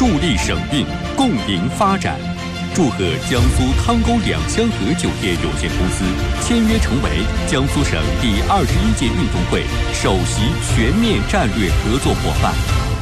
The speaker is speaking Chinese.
助力省运，共赢发展。祝贺江苏汤沟两江河酒店有限公司签约成为江苏省第21届运动会首席全面战略合作伙伴。